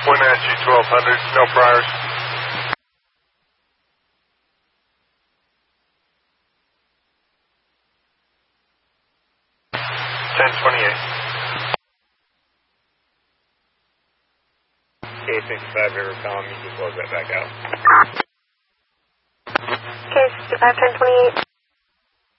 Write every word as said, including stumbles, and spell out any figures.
Wenatchee twelve hundred, no priors. ten twenty-eight. K sixty-five River Column, you can close that back out. K sixty-five, ten twenty-eight.